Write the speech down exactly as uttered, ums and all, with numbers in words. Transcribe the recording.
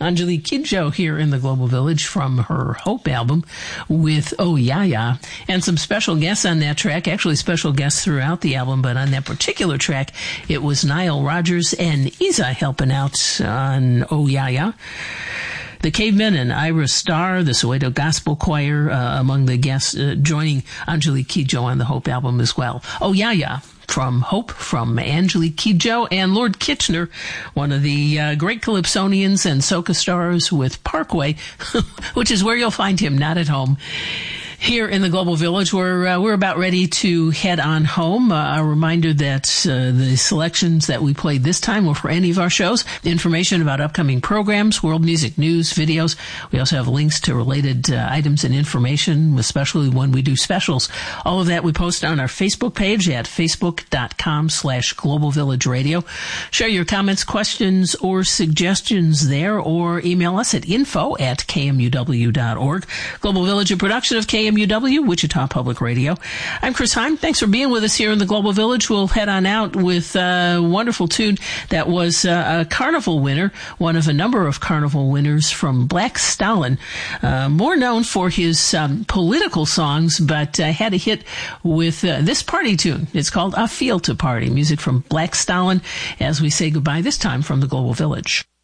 Angelique Kidjo here in the Global Village from her Hope album with Oh Ya Ya, and some special guests on that track, actually special guests throughout the album, but on that particular track, it was Nile Rodgers and Isa helping out on Oh Ya Ya. The Cavemen and Ira Starr, the Soweto Gospel Choir, uh, among the guests uh, joining Angelique Kidjo on the Hope album as well. Oh Ya Ya from Hope, from Angelique Kidjo, and Lord Kitchener, one of the uh, great Calypsonians and soca stars with Parkway, which is where you'll find him, not at home. Here in the Global Village, we're, uh, we're about ready to head on home. Uh, a reminder that uh, the selections that we played this time were for any of our shows. Information about upcoming programs, world music news, videos. We also have links to related uh, items and information, especially when we do specials. All of that we post on our Facebook page at facebook.com slash Global Village Radio. Share your comments, questions, or suggestions there, or email us at info at kmuw dot org. Global Village, a production of K M U W, Wichita Public Radio. I'm Chris Heim. Thanks for being with us here in the Global Village. We'll head on out with a wonderful tune that was uh, a Carnival winner, one of a number of Carnival winners from Black Stalin, uh, more known for his um, political songs, but uh, had a hit with uh, this party tune. It's called I Feel to Party, music from Black Stalin, as we say goodbye this time from the Global Village.